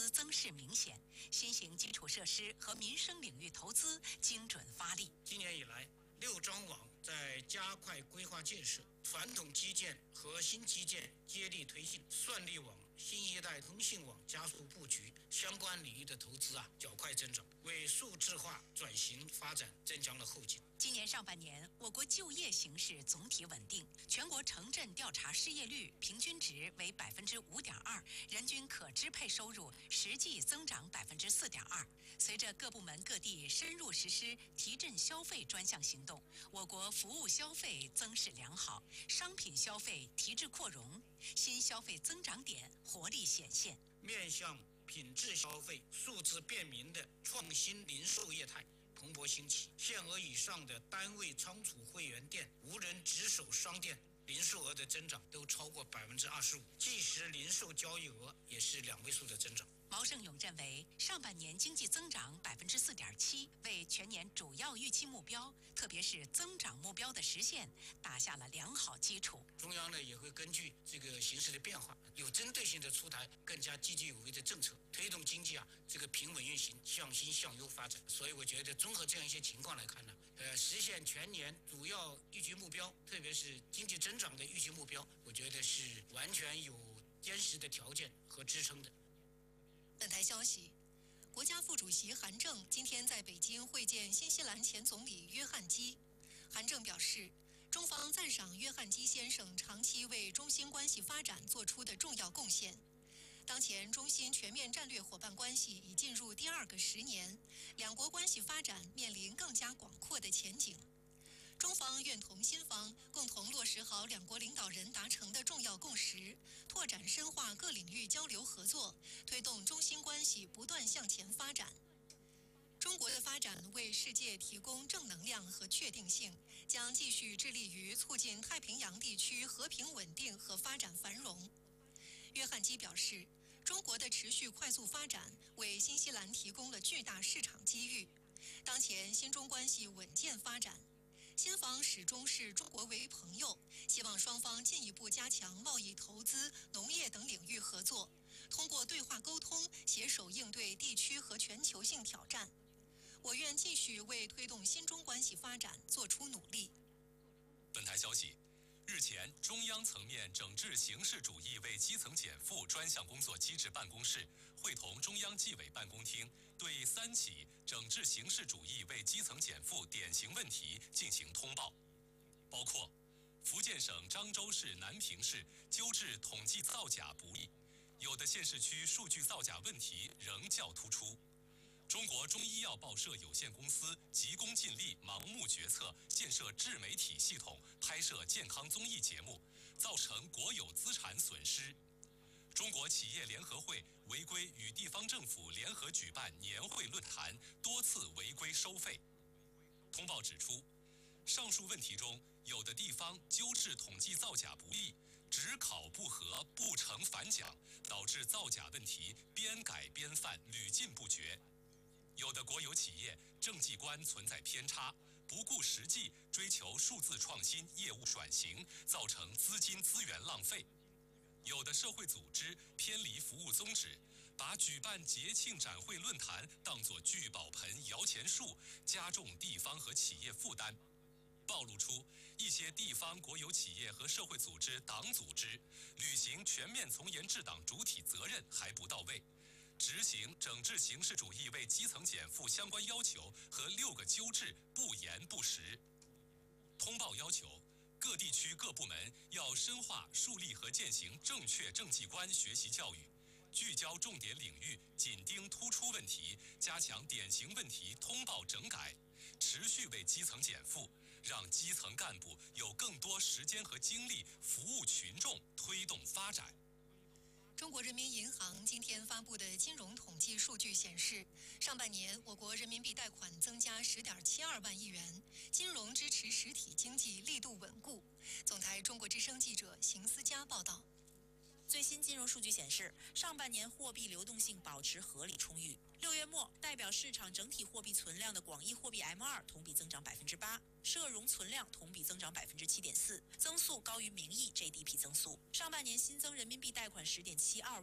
资增势明显，新型基础设施和民生领域投资精准发力。 今年以来，6张网在加快规划建设，传统基建和新基建接力推进，算力网、新一代通信网加速布局，相关领域的投资较快增长，为数字化转型发展增强了后劲。 今年上半年，我国就业形势总体稳定，全国城镇调查失业率平均值为5.2%，人均可支配收入实际增长4.2%。随着各部门各地深入实施提振消费专项行动，我国服务消费增势良好，商品消费提质扩容，新消费增长点活力显现。 面向品质消费、数字便民的创新零售业态蓬勃兴起，限额以上的单位仓储会员店、无人值守商店零售额的增长都超过25%，即时零售交易额也是2位数的增长。 毛盛勇认为，上半年经济增长4.7%，为全年主要预期目标，特别是增长目标的实现，打下了良好基础。 中央呢也会根据这个形势的变化，有针对性的出台更加积极有为的政策，推动经济这个平稳运行，向新向优发展。所以我觉得综合这样一些情况来看呢，实现全年主要预期目标，特别是经济增长的预期目标，我觉得是完全有坚实的条件和支撑的。 本台消息，国家副主席韩正今天在北京会见新西兰前总理约翰基。韩正表示，中方赞赏约翰基先生长期为中新关系发展做出的重要贡献。当前中新全面战略伙伴关系已进入第2个10年，两国关系发展面临更加广阔的前景。中方愿同新方共同落实好两国领导人达成的重要共识，拓展深化各领域交流合作，推动中新关系不断向前发展。中国的发展为世界提供正能量和确定性，将继续致力于促进太平洋地区和平稳定和发展繁荣。约翰基表示，中国的持续快速发展为新西兰提供了巨大市场机遇。当前新中关系稳健发展，新方始终视中国为朋友，希望双方进一步加强贸易、投资、农业等领域合作，通过对话沟通，携手应对地区和全球性挑战。我愿继续为推动新中关系发展做出努力。 本台消息，日前，中央层面整治形式主义为基层减负专项工作机制办公室会同中央纪委办公厅，对3起整治形式主义为基层减负典型问题进行通报，包括福建省漳州市南平市纠治统计造假不力，有的县市区数据造假问题仍较突出。中国中医药报社有限公司急功近利、盲目决策，建设自媒体系统，拍摄健康综艺节目，造成国有资产损失。中国企业联合会违规与地方政府联合举办年会论坛，多次违规收费。通报指出，上述问题中，有的地方纠治统计造假不力，只考不合，不成反奖，导致造假问题边改边犯，屡禁不绝。有的国有企业政绩观存在偏差，不顾实际，追求数字创新、业务转型，造成资金资源浪费。有的社会组织偏离服务宗旨，把举办节庆展会论坛当作聚宝盆、摇钱树，加重地方和企业负担。暴露出一些地方国有企业和社会组织党组织履行全面从严治党主体责任还不到位，执行整治形式主义为基层减负相关要求和6个纠治不严不实。通报要求，各地区各部门要深化树立和践行正确政绩观学习教育，聚焦重点领域，紧盯突出问题，加强典型问题通报整改，持续为基层减负，让基层干部有更多时间和精力服务群众，推动发展。 中国人民银行今天发布的金融统计数据显示，上半年我国人民币贷款增加10.72万亿元，金融支持实体经济力度稳固。总台中国之声记者邢思佳报道。 最新金融数据显示，上半年货币流动性保持合理充裕。6月末，代表市场整体货币存量的广义货币 M2 同比增长8%，社融存量同比增长7.4%，增速高于名义 GDP 增速。上半年新增人民币贷款10.72